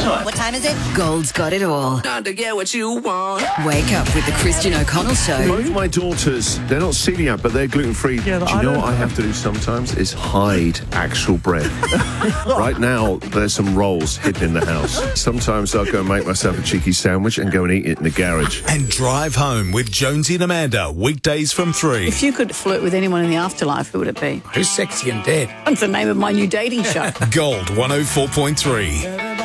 time. What time is it? Gold's got it all. Time to get what you want. Wake up with the Christian O'Connell Show. Both my daughters, they're not celiac, but they're gluten-free. Yeah, do you know what I have to do sometimes? Is hide actual bread. Right now, there's some rolls hidden in the house. Sometimes I'll go and make myself a cheeky sandwich and go and eat it in the garage. And drive home with Jonesy and Amanda, weekdays from 3. If you could flirt with anyone in the afterlife, who would it be? Who's sexy and dead? That's the name of my new dating show. Gold 104.3.